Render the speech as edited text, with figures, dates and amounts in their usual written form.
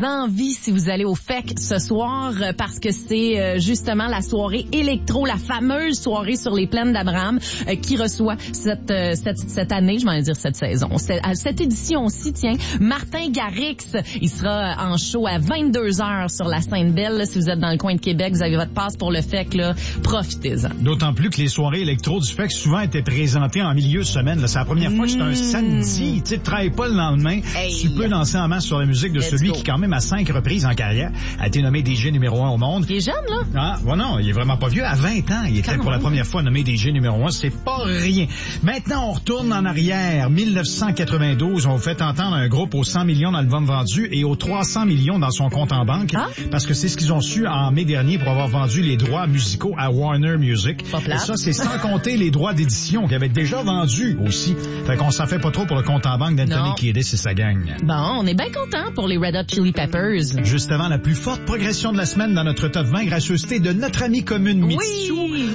envies si vous allez au FEC ce soir parce que c'est justement la soirée électro, la fameuse soirée sur les plaines d'Abraham qui reçoit cette année, je vais dire cette saison, cette édition-ci, tiens, Martin Garrix. Il sera en show à 22h sur la Sainte-Belle. Là, si vous êtes dans le coin de Québec, vous avez votre passe pour le FEC, là, profitez-en. D'autant plus que les soirées électro du FEC souvent étaient présentées en milieu de semaine. Là. C'est la première fois que c'est un samedi. Tu ne travailles pas le lendemain. Hey. Tu peux danser en masse sur la musique de celui qui, quand même, à 5 reprises en carrière, a été nommé DJ numéro 1 au monde. Il est jeune, là? Ah, bon, non, il est vraiment pas vieux. À 20 ans, il était pour la première fois nommé DJ numéro 1. C'est pas rien. Maintenant, on retourne en arrière. 1992, on vous fait entendre un groupe aux 100 millions d'albums vendus et aux 300 millions dans son compte en banque. Ah? Parce que c'est ce qu'ils ont su en mai dernier pour avoir vendu les droits musicaux à Warner Music. Et ça, c'est sans compter les droits d'édition qu'ils avaient déjà vendus aussi. Fait qu'on s'en fait pas trop pour le compte en banque d'Anthony Kiedis et sa gang. Bon, on est bien content pour les Red Hot Chili Peppers. Juste avant la plus forte progression de la semaine dans notre top 20, gracieuseté de notre amie commune Mitsu. Oui.